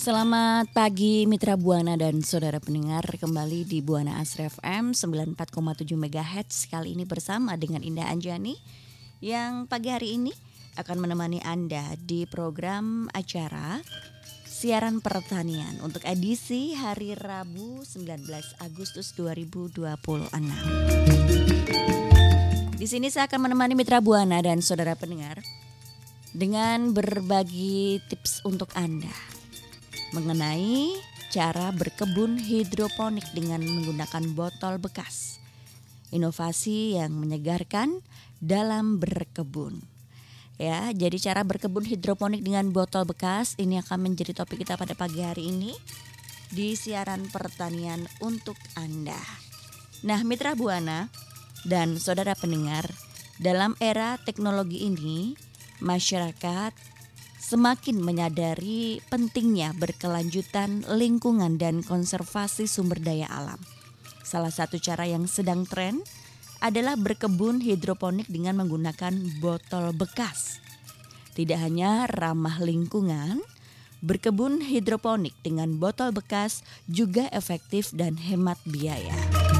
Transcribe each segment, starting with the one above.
Selamat pagi Mitra Buana dan saudara pendengar, kembali di Buana Asri FM 94,7 MHz. Kali ini bersama dengan Indah Anjani yang pagi hari ini akan menemani Anda di program acara Siaran Pertanian untuk edisi hari Rabu 19 Agustus 2026. Di sini saya akan menemani Mitra Buana dan saudara pendengar dengan berbagi tips untuk Anda mengenai cara berkebun hidroponik dengan menggunakan botol bekas. Inovasi yang menyegarkan dalam berkebun. Ya, jadi cara berkebun hidroponik dengan botol bekas ini akan menjadi topik kita pada pagi hari ini di siaran pertanian untuk Anda. Nah, Mitra Buana dan saudara pendengar, dalam era teknologi ini masyarakat semakin menyadari pentingnya berkelanjutan lingkungan dan konservasi sumber daya alam. Salah satu cara yang sedang tren adalah berkebun hidroponik dengan menggunakan botol bekas. Tidak hanya ramah lingkungan, berkebun hidroponik dengan botol bekas juga efektif dan hemat biaya.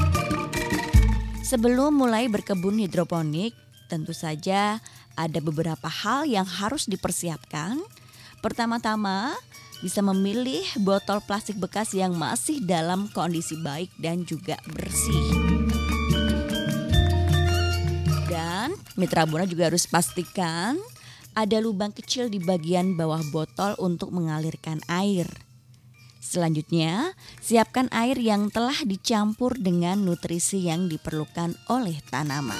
Sebelum mulai berkebun hidroponik, tentu saja ada beberapa hal yang harus dipersiapkan. Pertama-tama, bisa memilih botol plastik bekas yang masih dalam kondisi baik dan juga bersih. Dan Mitra Buana juga harus pastikan ada lubang kecil di bagian bawah botol untuk mengalirkan air. Selanjutnya, siapkan air yang telah dicampur dengan nutrisi yang diperlukan oleh tanaman.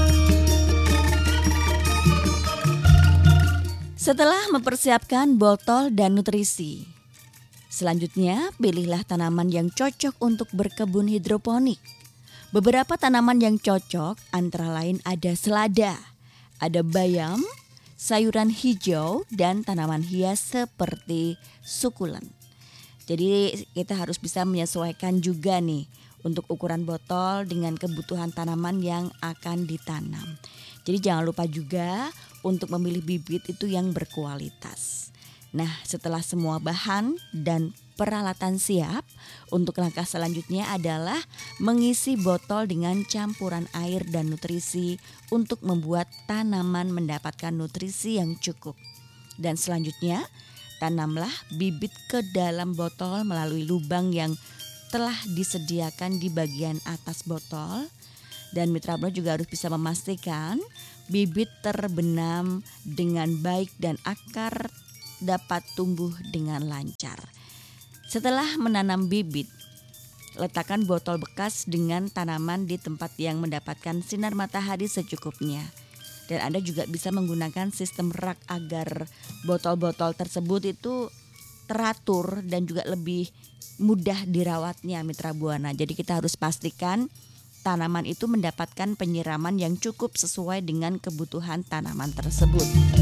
Setelah mempersiapkan botol dan nutrisi, selanjutnya pilihlah tanaman yang cocok untuk berkebun hidroponik. Beberapa tanaman yang cocok antara lain ada selada, ada bayam, sayuran hijau, dan tanaman hias seperti sukulen. Jadi kita harus bisa menyesuaikan juga nih untuk ukuran botol dengan kebutuhan tanaman yang akan ditanam. Jadi jangan lupa juga untuk memilih bibit itu yang berkualitas. Nah, setelah semua bahan dan peralatan siap, untuk langkah selanjutnya adalah mengisi botol dengan campuran air dan nutrisi untuk membuat tanaman mendapatkan nutrisi yang cukup. Dan selanjutnya, tanamlah bibit ke dalam botol melalui lubang yang telah disediakan di bagian atas botol. Dan Mitra Buana juga harus bisa memastikan bibit terbenam dengan baik dan akar dapat tumbuh dengan lancar. Setelah menanam bibit, letakkan botol bekas dengan tanaman di tempat yang mendapatkan sinar matahari secukupnya. Dan Anda juga bisa menggunakan sistem rak agar botol-botol tersebut itu teratur dan juga lebih mudah dirawatnya Mitra Buana. Jadi kita harus pastikan tanaman itu mendapatkan penyiraman yang cukup sesuai dengan kebutuhan tanaman tersebut.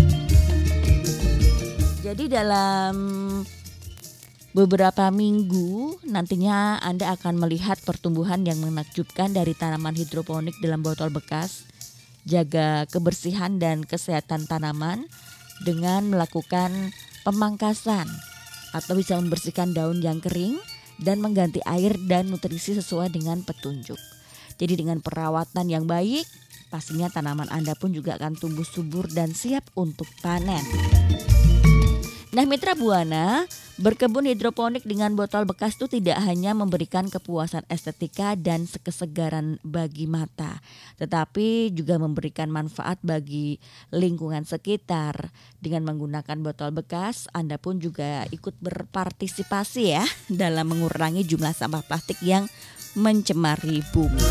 Jadi dalam beberapa minggu nantinya Anda akan melihat pertumbuhan yang menakjubkan dari tanaman hidroponik dalam botol bekas. Jaga kebersihan dan kesehatan tanaman dengan melakukan pemangkasan atau bisa membersihkan daun yang kering dan mengganti air dan nutrisi sesuai dengan petunjuk. Jadi dengan perawatan yang baik, pastinya tanaman Anda pun juga akan tumbuh subur dan siap untuk panen. Nah Mitra Buana, berkebun hidroponik dengan botol bekas itu tidak hanya memberikan kepuasan estetika dan kesegaran bagi mata, tetapi juga memberikan manfaat bagi lingkungan sekitar. Dengan menggunakan botol bekas, Anda pun juga ikut berpartisipasi ya dalam mengurangi jumlah sampah plastik yang mencemari bumi.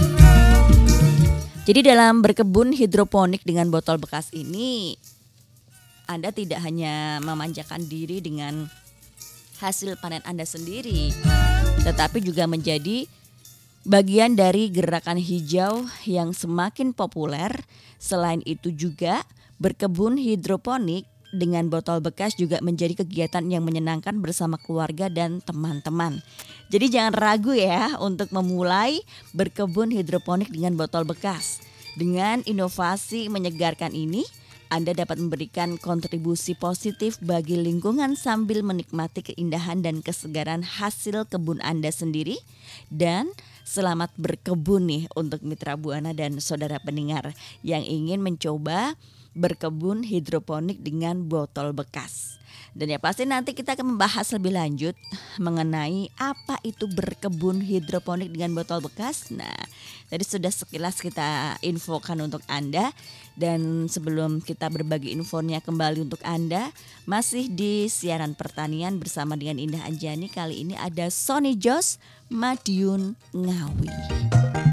Jadi dalam berkebun hidroponik dengan botol bekas ini, Anda tidak hanya memanjakan diri dengan hasil panen Anda sendiri, tetapi juga menjadi bagian dari gerakan hijau yang semakin populer. Selain itu juga berkebun hidroponik dengan botol bekas juga menjadi kegiatan yang menyenangkan bersama keluarga dan teman-teman. Jadi jangan ragu ya untuk memulai berkebun hidroponik dengan botol bekas. Dengan inovasi menyegarkan ini, Anda dapat memberikan kontribusi positif bagi lingkungan sambil menikmati keindahan dan kesegaran hasil kebun Anda sendiri. Dan selamat berkebun nih untuk Mitra Buana dan saudara pendengar yang ingin mencoba berkebun hidroponik dengan botol bekas. Dan ya pasti nanti kita akan membahas lebih lanjut mengenai apa itu berkebun hidroponik dengan botol bekas. Nah, tadi sudah sekilas kita infokan untuk Anda. Dan sebelum kita berbagi infonya kembali untuk Anda, masih di siaran pertanian bersama dengan Indah Anjani. Kali ini ada Sony Jos Madiun Ngawi.